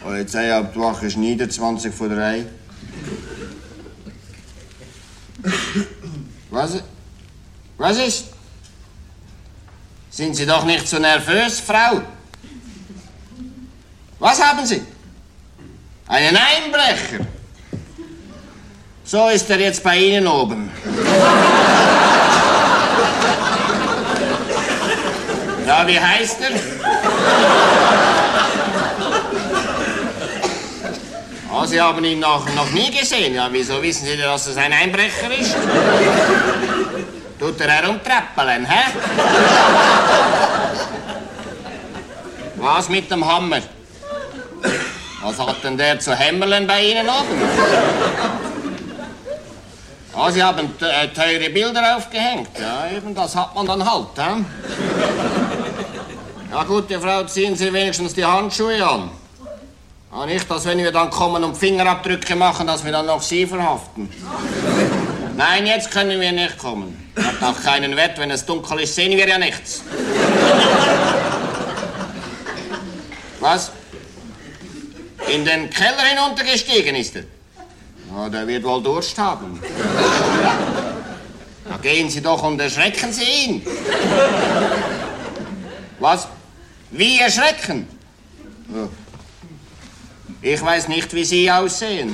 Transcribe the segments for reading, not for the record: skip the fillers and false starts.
Polizeihauptwache Schneider, 20 vor 3. Was ist? Sind Sie doch nicht so nervös, Frau? Was haben Sie? Einen Einbrecher? So ist er jetzt bei Ihnen oben. Ja, wie heißt er? Oh, Sie haben ihn noch nie gesehen. Ja, wieso wissen Sie, dass es ein Einbrecher ist? Tut er herumtrappeln, hä? Was mit dem Hammer? Was hat denn der zu hämmerlen bei Ihnen oben? Ah, Sie haben teure Bilder aufgehängt. Ja, eben, das hat man dann halt, hä? Ja, gute Frau, ziehen Sie wenigstens die Handschuhe an. Ja, nicht, dass wenn wir dann kommen und Fingerabdrücke machen, dass wir dann noch Sie verhaften. Nein, jetzt können wir nicht kommen. Hat auch keinen Wert, wenn es dunkel ist, sehen wir ja nichts. Was? In den Keller hinuntergestiegen ist er? Ja, der wird wohl Durst haben. Na, gehen Sie doch und erschrecken Sie ihn. Was? Wie erschrecken? Ja. Ich weiß nicht, wie Sie aussehen.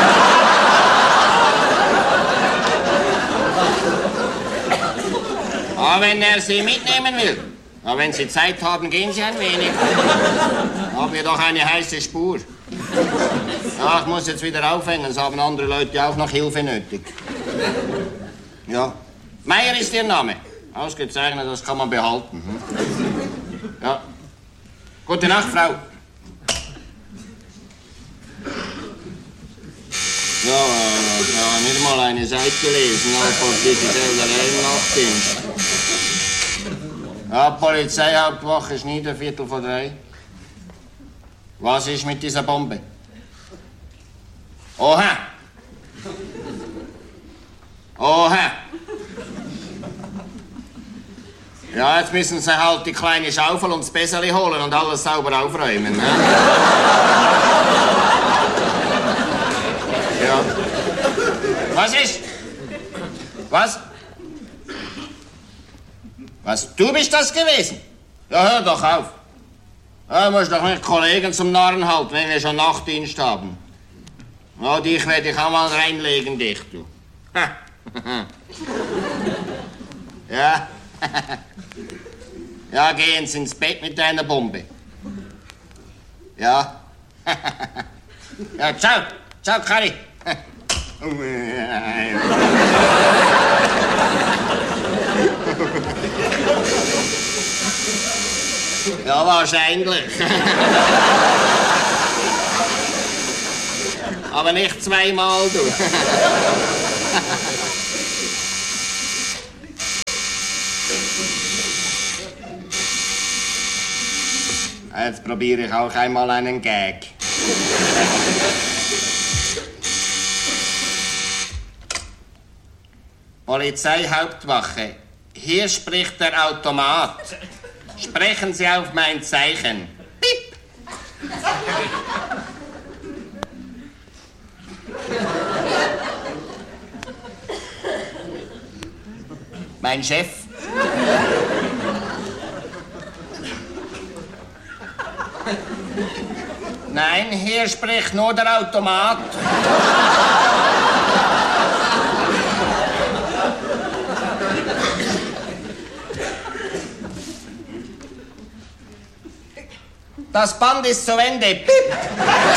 Aber wenn er Sie mitnehmen will, aber wenn Sie Zeit haben, gehen Sie ein wenig. Haben wir doch eine heiße Spur. Ja, ich muss jetzt wieder aufhängen, es haben andere Leute auch noch Hilfe nötig. Ja. Meier ist Ihr Name. Ausgezeichnet, das kann man behalten. Ja. Gute Nacht, Frau. Ja, nicht mal eine Seite lesen, aber bitte selber Nachtdienst. Ja, Polizeihauptwache Schneider, 2:45. Was ist mit dieser Bombe? Oha! Oha! Ja, jetzt müssen Sie halt die kleine Schaufel und das Besserli holen und alles sauber aufräumen. Ne? Ja. Was ist? Was? Was? Du bist das gewesen? Ja, hör doch auf. Ja, du musst doch nicht Kollegen zum Narren halten, wenn wir schon Nachtdienst haben. Ja, dich werde ich auch mal reinlegen, dich, du. Ja. Ja, gehen Sie ins Bett mit deiner Bombe. Ja. Ja, ciao. Ciao, Kari. Ja, wahrscheinlich. Aber nicht zweimal, du. Jetzt probiere ich auch einmal einen Gag. Polizeihauptwache, hier spricht der Automat. Sprechen Sie auf mein Zeichen. Piep! Mein Chef. Nein, hier spricht nur der Automat. Das Band ist zu Ende. Piep!